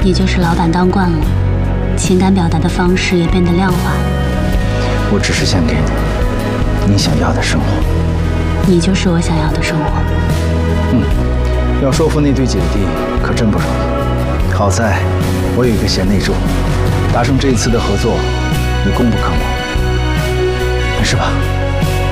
你就是老板当惯了，情感表达的方式也变得量化。 我只是想给你想要的生活。 你就是我想要的生活。 要说服那对姐弟可真不容易。好在我有一个贤内助，达成这一次的合作，你功不可没。没事吧？